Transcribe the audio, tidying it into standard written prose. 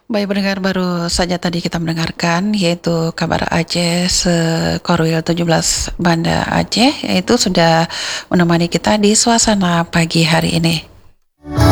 Baik pendengar, baru saja tadi kita mendengarkan yaitu kabar Aceh Sekorwil 17 Banda Aceh, yaitu sudah menemani kita di suasana pagi hari ini.